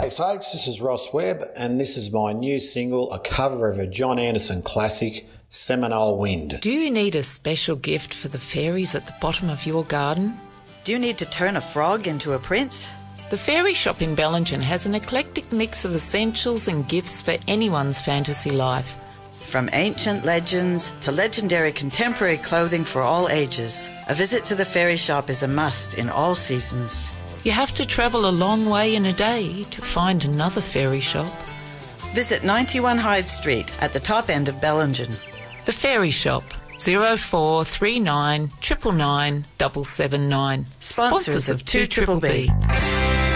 Hey folks, this is Ross Webb and this is my new single, a cover of a John Anderson classic, Seminole Wind. Do you need a special gift for the fairies at the bottom of your garden? Do you need to turn a frog into a prince? The Fairy Shop in Bellingen has an eclectic mix of essentials and gifts for anyone's fantasy life. From ancient legends to legendary contemporary clothing for all ages, a visit to the Fairy Shop is a must in all seasons. You have to travel a long way in a day to find another fairy shop. Visit 91 Hyde Street at the top end of Bellingen. The Fairy Shop, 0439 999 779. Sponsors of 2BBB.